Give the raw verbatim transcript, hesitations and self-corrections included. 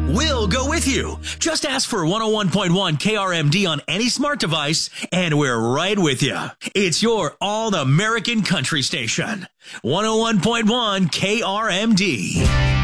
We'll go with you. Just ask for one oh one point one K R M D on any smart device, and we're right with you. It's your all-American country station. one oh one point one K R M D.